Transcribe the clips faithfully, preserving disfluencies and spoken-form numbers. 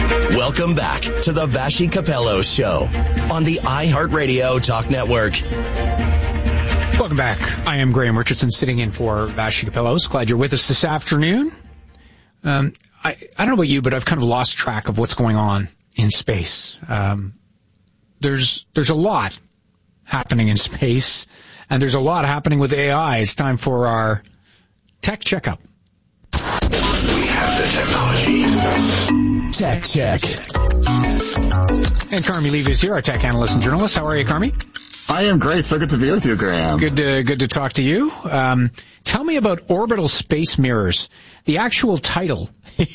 Welcome back to the Vassy Capello Show on the iHeartRadio Talk Network. Welcome back. I am Graham Richardson, sitting in for Vassy Capello. Glad you're with us this afternoon. Um, I, I don't know about you, but I've kind of lost track of what's going on in space. Um, there's there's a lot happening in space, and there's a lot happening with A I. It's time for our tech checkup. We have the technology. Tech check. And Carmi Levy is here, our tech analyst and journalist. How are you, Carmi? I am great. So good to be with you, Graham. Good to, good to talk to you. Um, tell me about orbital space mirrors. The actual title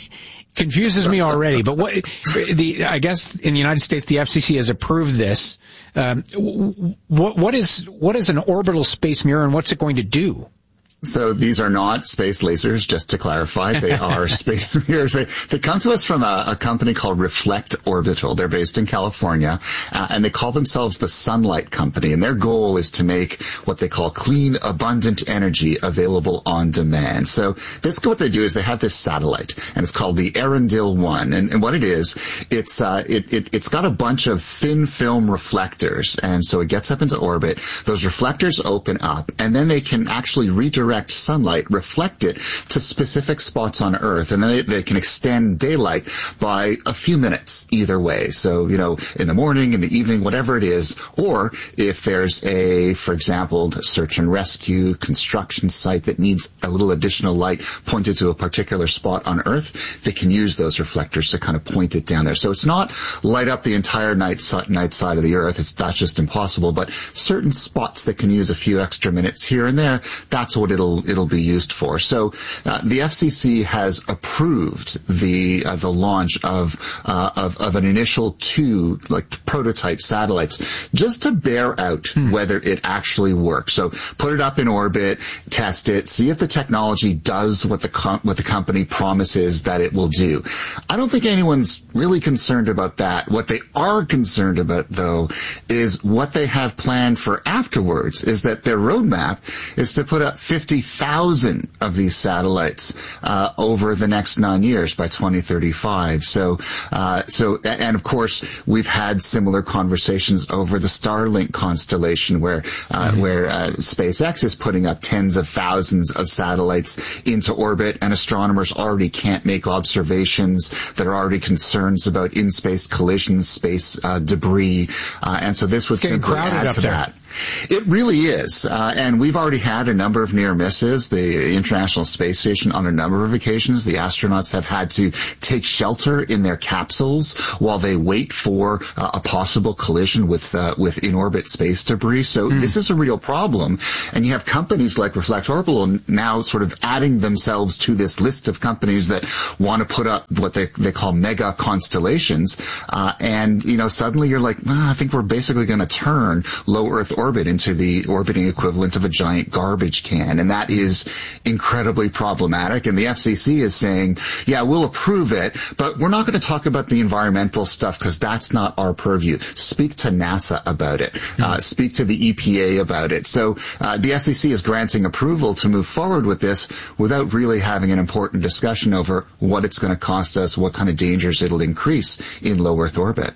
confuses me already, but what, the, I guess in the United States, the F C C has approved this. Um, what, what is, what is an orbital space mirror and what's it going to do? So these are not space lasers, just to clarify. They are space mirrors. They, they come to us from a, a company called Reflect Orbital. They're based in California, uh, and they call themselves the Sunlight Company. And their goal is to make what they call clean, abundant energy available on demand. So basically what they do is they have this satellite, and it's called the Arendelle one. And, and what it is, it's uh, it, it, it's got a bunch of thin film reflectors. And so it gets up into orbit. Those reflectors open up, and then they can actually redirect sunlight, reflect it to specific spots on Earth, and then they, they can extend daylight by a few minutes either way. So, you know, in the morning, in the evening, whatever it is, or if there's a, for example, search and rescue construction site that needs a little additional light pointed to a particular spot on Earth, they can use those reflectors to kind of point it down there. So it's not light up the entire night, night side of the Earth. It's, that's just impossible, but certain spots that can use a few extra minutes here and there, that's what it'll it'll be used for. So uh, the F C C has approved the uh, the launch of, uh, of of an initial two like prototype satellites just to bear out hmm. whether it actually works. So put it up in orbit, test it, see if the technology does what the com- what the company promises that it will do. I don't think anyone's really concerned about that. What they are concerned about, though, is what they have planned for afterwards. Is that their roadmap is to put up fifty thousand of these satellites uh, over the next nine years by twenty thirty-five. So, uh, so, and of course, we've had similar conversations over the Starlink constellation, where uh, mm-hmm. where uh, SpaceX is putting up tens of thousands of satellites into orbit, and astronomers already can't make observations. There are already concerns about in-space collisions, space uh, debris, uh, and so this would simply add to that. It really is, uh, and we've already had a number of near misses. The International Space Station, on a number of occasions, the astronauts have had to take shelter in their capsules while they wait for uh, a possible collision with uh, with in-orbit space debris. So mm. this is a real problem, and you have companies like Reflect Orbital now sort of adding themselves to this list of companies that want to put up what they they call mega constellations, uh, and you know suddenly you're like, well, I think we're basically going to turn low Earth orbit into the orbiting equivalent of a giant garbage can, and that is incredibly problematic. And the F C C is saying, yeah, we'll approve it, but we're not going to talk about the environmental stuff because that's not our purview. Speak to NASA about it. Mm-hmm. Uh, speak to the E P A about it. So uh, the F C C is granting approval to move forward with this without really having an important discussion over what it's going to cost us, what kind of dangers it'll increase in low Earth orbit.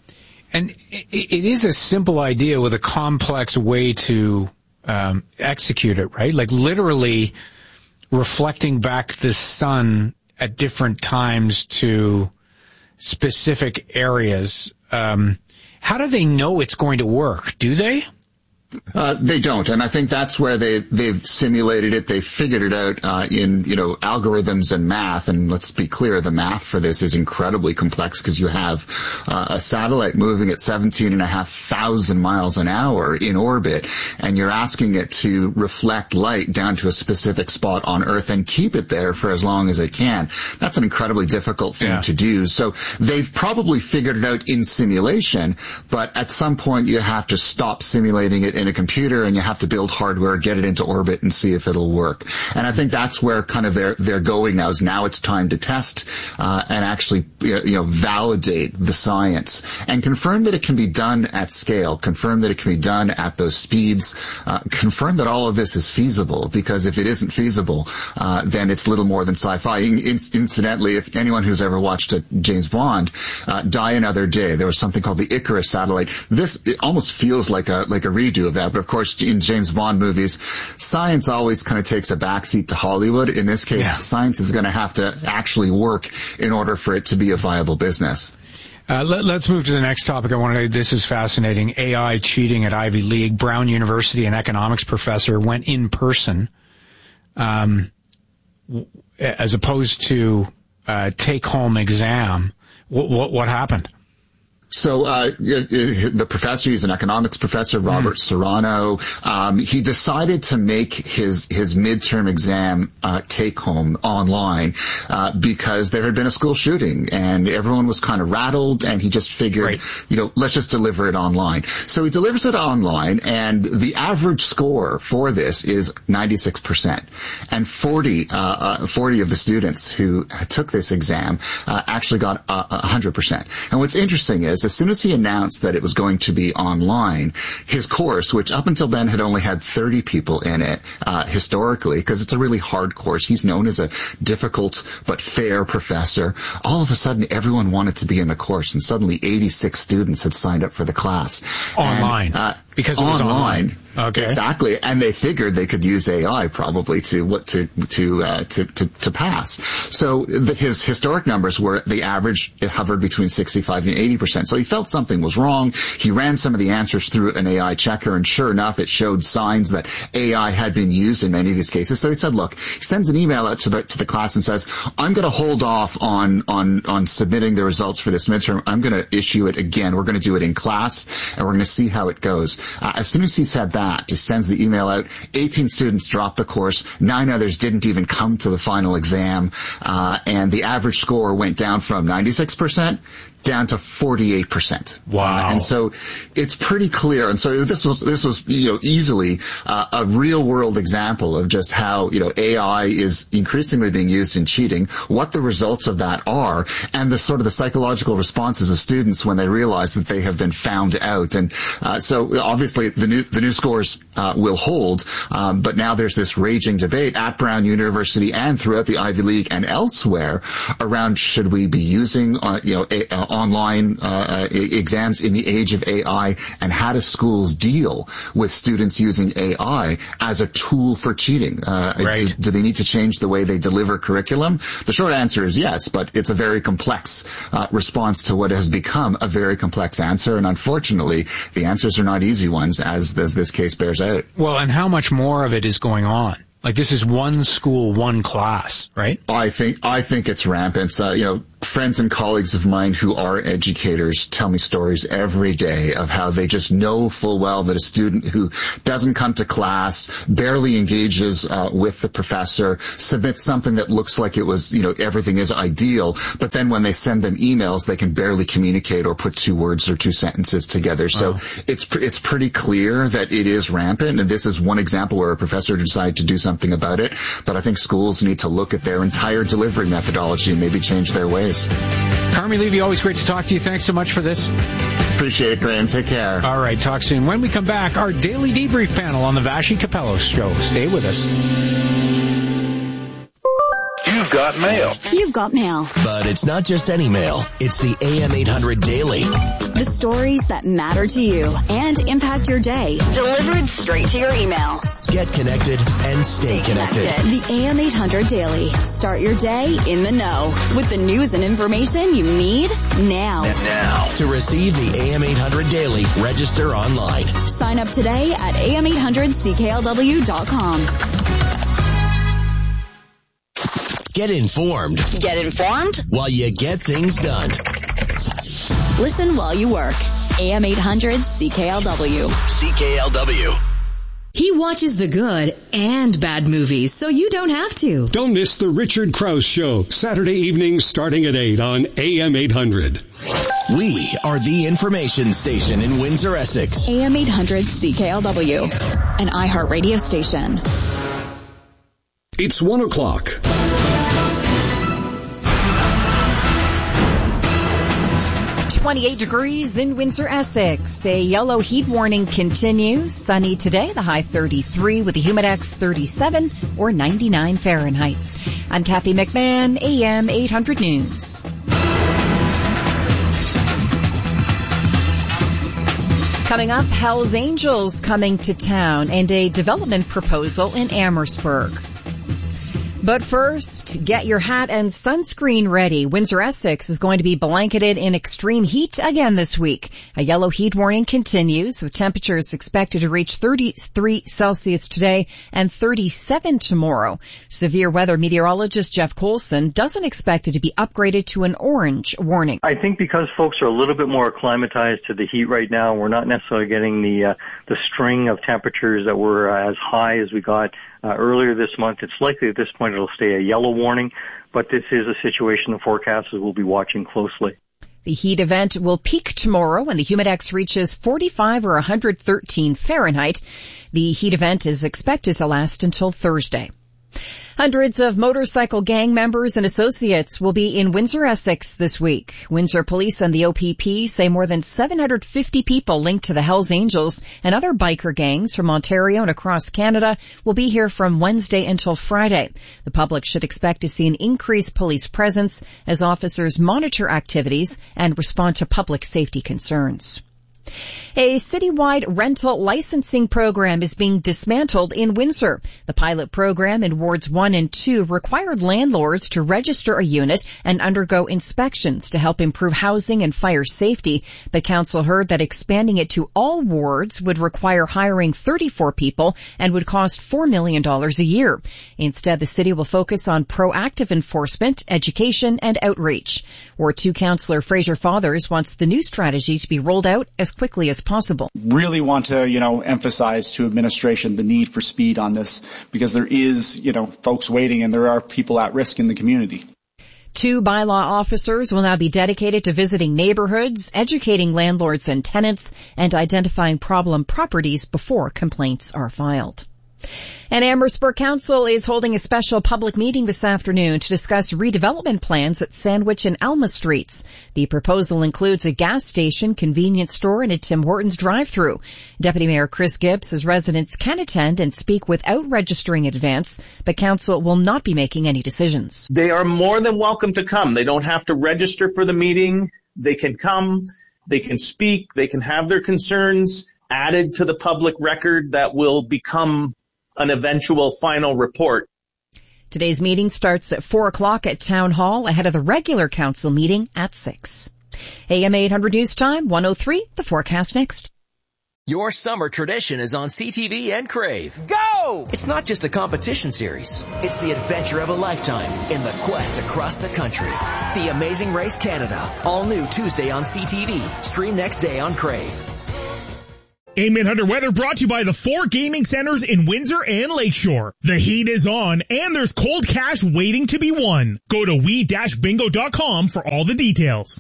And it is a simple idea with a complex way to um, execute it, right? Like literally reflecting back the sun at different times to specific areas. Um, how do they know it's going to work? Do they? Uh, they don't, and I think that's where they, they've simulated it. They've figured it out uh, in, you know, algorithms and math. And let's be clear, the math for this is incredibly complex because you have uh, a satellite moving at seventeen and a half thousand miles an hour in orbit, and you're asking it to reflect light down to a specific spot on Earth and keep it there for as long as it can. That's an incredibly difficult thing yeah. to do. So they've probably figured it out in simulation, but at some point you have to stop simulating it in a computer and you have to build hardware, get it into orbit and see if it'll work. And I think that's where kind of they're, they're going now is now it's time to test, uh, and actually, you know, validate the science and confirm that it can be done at scale, confirm that it can be done at those speeds, uh, confirm that all of this is feasible, because if it isn't feasible, uh, then it's little more than sci-fi. In, in, incidentally, if anyone who's ever watched a James Bond, uh, Die Another Day, there was something called the Icarus satellite. This, it almost feels like a, like a redo of that, but of course in James Bond movies, science always kind of takes a backseat to Hollywood. In this case, yeah. Science is going to have to actually work in order for it to be a viable business. Uh, let, let's move to the next topic. I want to, this is fascinating. A I cheating at Ivy League. Brown University, an economics professor, went in person, um, as opposed to, uh, take-home exam. What, what, what happened? So, uh, the professor, he's an economics professor, Robert mm. Serrano. Um, he decided to make his, his midterm exam, uh, take home online, uh, because there had been a school shooting and everyone was kind of rattled and he just figured, right. you know, let's just deliver it online. So he delivers it online and the average score for this is ninety-six percent. And forty, uh, uh forty of the students who took this exam, uh, actually got uh, one hundred percent. And what's interesting is, as soon as he announced that it was going to be online, his course, which up until then had only had thirty people in it, uh, historically, because it's a really hard course. He's known as a difficult but fair professor. All of a sudden, everyone wanted to be in the course, and suddenly eighty-six students had signed up for the class. Online. And, uh, because it was online. online. Okay. Exactly. And they figured they could use A I probably to, what, to, to, uh, to, to, to pass. So the, his historic numbers were, the average, it hovered between sixty-five and eighty percent. So he felt something was wrong. He ran some of the answers through an A I checker, and sure enough, it showed signs that A I had been used in many of these cases. So he said, look, he sends an email out to the, to the class and says, I'm going to hold off on, on, on submitting the results for this midterm. I'm going to issue it again. We're going to do it in class, and we're going to see how it goes. Uh, as soon as he said that, just sends the email out. eighteen students dropped the course. Nine others didn't even come to the final exam. Uh, and the average score went down from ninety-six percent down to forty-eight percent. Wow. Uh, and so it's pretty clear. And so this was, this was, you know, easily uh, a real world example of just how, you know, A I is increasingly being used in cheating, what the results of that are, and the sort of the psychological responses of students when they realize that they have been found out. And uh, so obviously the new, the new scores uh, will hold, um, but now there's this raging debate at Brown University and throughout the Ivy League and elsewhere around should we be using, uh, you know, a, uh, online uh, exams in the age of A I, and how do schools deal with students using A I as a tool for cheating? Uh, right. do, do they need to change the way they deliver curriculum? The short answer is yes, but it's a very complex uh, response to what has become a very complex answer, and unfortunately, the answers are not easy ones, as, as this case bears out. Well, and how much more of it is going on? Like, this is one school, one class, right? I think, I think it's rampant. Uh, you know, friends and colleagues of mine who are educators tell me stories every day of how they just know full well that a student who doesn't come to class, barely engages uh, with the professor, submits something that looks like it was, you know, everything is ideal, but then when they send them emails, they can barely communicate or put two words or two sentences together. So wow. it's it's pretty clear that it is rampant, and this is one example where a professor decided to do something about it. But I think schools need to look at their entire delivery methodology and maybe change their ways. Carmi Levy, always great to talk to you. Thanks so much for this. Appreciate it, Graham. Take care. All right, talk soon. When we come back, our daily debrief panel on the Vassy Kapelos Show. Stay with us. You've got mail. You've got mail. But it's not just any mail. It's the A M eight hundred Daily. The stories that matter to you and impact your day. Delivered straight to your email. Get connected and stay connected. The A M eight hundred Daily. Start your day in the know with the news and information you need now. Now. To receive the A M eight hundred Daily, register online. Sign up today at A M eight hundred C K L W dot com. Get informed. Get informed While you get things done. Listen while you work. A M eight hundred C K L W. C K L W. He watches the good and bad movies, so you don't have to. Don't miss the Richard Krause Show, Saturday evenings starting at eight on A M eight hundred. We are the information station in Windsor, Essex. A M eight hundred C K L W, an iHeart radio station. It's one o'clock. twenty-eight degrees in Windsor, Essex. A yellow heat warning continues. Sunny today, the high thirty-three with the humidex thirty-seven or ninety-nine Fahrenheit. I'm Kathy McMahon, A M eight hundred News. Coming up, Hell's Angels coming to town and a development proposal in Amherstburg. But first, get your hat and sunscreen ready. Windsor, Essex is going to be blanketed in extreme heat again this week. A yellow heat warning continues, with temperatures expected to reach thirty-three Celsius today and thirty-seven tomorrow. Severe weather meteorologist Jeff Colson doesn't expect it to be upgraded to an orange warning. I think because folks are a little bit more acclimatized to the heat right now, we're not necessarily getting the uh, the string of temperatures that were uh, as high as we got Uh, earlier this month. It's likely at this point it'll stay a yellow warning, but this is a situation the forecasters will be watching closely. The heat event will peak tomorrow when the humidex reaches forty-five or one hundred thirteen Fahrenheit. The heat event is expected to last until Thursday. Hundreds of motorcycle gang members and associates will be in Windsor, Essex this week. Windsor Police and the O P P say more than seven hundred fifty people linked to the Hells Angels and other biker gangs from Ontario and across Canada will be here from Wednesday until Friday. The public should expect to see an increased police presence as officers monitor activities and respond to public safety concerns. A citywide rental licensing program is being dismantled in Windsor. The pilot program in wards one and two required landlords to register a unit and undergo inspections to help improve housing and fire safety. But council heard that expanding it to all wards would require hiring thirty-four people and would cost four million dollars a year. Instead, the city will focus on proactive enforcement, education, and outreach. Ward two councillor Fraser Fathers wants the new strategy to be rolled out as quickly as possible. Really want to, you know, emphasize to administration the need for speed on this because there is, you know, folks waiting and there are people at risk in the community. Two bylaw officers will now be dedicated to visiting neighborhoods, educating landlords and tenants, and identifying problem properties before complaints are filed. And Amherstburg Council is holding a special public meeting this afternoon to discuss redevelopment plans at Sandwich and Alma Streets. The proposal includes a gas station, convenience store, and a Tim Hortons drive-through. Deputy Mayor Chris Gibbs says residents can attend and speak without registering in advance, but Council will not be making any decisions. They are more than welcome to come. They don't have to register for the meeting. They can come, they can speak, they can have their concerns added to the public record that will become an eventual final report. Today's meeting starts at four o'clock at Town Hall ahead of the regular council meeting at six. A M eight hundred News Time, one oh three, the forecast next. Your summer tradition is on C T V and Crave. Go! It's not just a competition series. It's the adventure of a lifetime in the quest across the country. The Amazing Race Canada. All new Tuesday on C T V. Stream next day on Crave. A M eight hundred weather brought to you by the four gaming centers in Windsor and Lakeshore. The heat is on and there's cold cash waiting to be won. Go to we dash bingo dot com for all the details.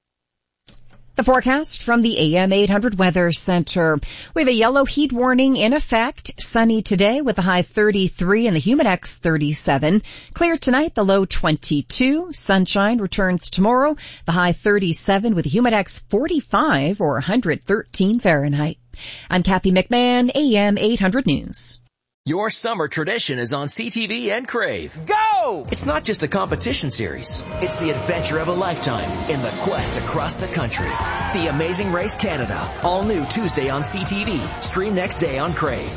The forecast from the A M eight hundred Weather Center. We have a yellow heat warning in effect. Sunny today with a high thirty-three and the humidex thirty-seven. Clear tonight, the low twenty-two. Sunshine returns tomorrow, the high thirty-seven with a humidex forty-five or one hundred thirteen Fahrenheit. I'm Kathy McMahon, A M eight hundred News. Your summer tradition is on C T V and Crave. Go! It's not just a competition series. It's the adventure of a lifetime in the quest across the country. The Amazing Race Canada. All new Tuesday on C T V. Stream next day on Crave.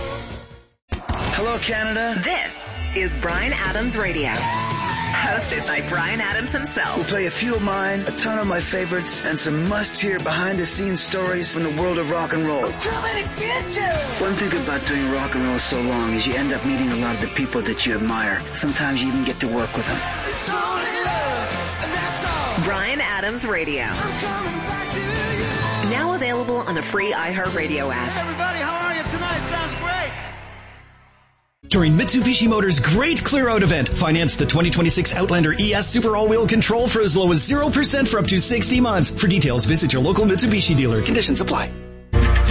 Hello, Canada. This is Bryan Adams Radio. Hosted by Bryan Adams himself. We'll play a few of mine, a ton of my favorites, and some must-hear behind-the-scenes stories from the world of rock and roll. I'm coming to get you! One thing about doing rock and roll so long is you end up meeting a lot of the people that you admire. Sometimes you even get to work with them. It's only love, and that's all. Bryan Adams Radio. I'm coming back to you. Now available on the free iHeartRadio app. Hey everybody, how are you tonight? Sounds great. during Mitsubishi Motors' great clear-out event. Finance the twenty twenty-six Outlander E S Super All-Wheel Control for as low as zero percent for up to sixty months. For details, visit your local Mitsubishi dealer. Conditions apply.